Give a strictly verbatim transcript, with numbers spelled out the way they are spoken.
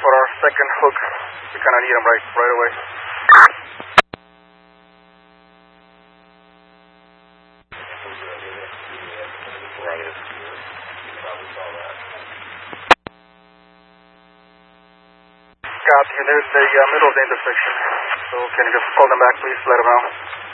for our second hook. We kind of need them right, right away. Copy. They're in the uh, middle of the intersection. So can you just call them back, please? Let them know.